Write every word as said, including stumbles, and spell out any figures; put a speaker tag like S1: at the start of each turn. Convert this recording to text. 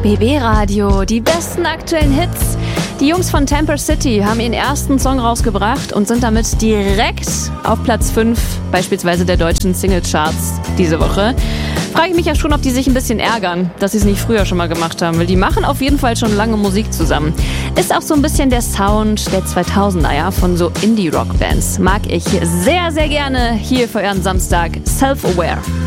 S1: B B Radio, die besten aktuellen Hits. Die Jungs von Temper City haben ihren ersten Song rausgebracht und sind damit direkt auf Platz fünf, beispielsweise der deutschen Singlecharts diese Woche. Frage ich mich ja schon, ob die sich ein bisschen ärgern, dass sie es nicht früher schon mal gemacht haben, weil die machen auf jeden Fall schon lange Musik zusammen. Ist auch so ein bisschen der Sound der zweitausender, ja, von so Indie-Rock-Bands. Mag ich sehr, sehr gerne hier für euren Samstag. Self-Aware.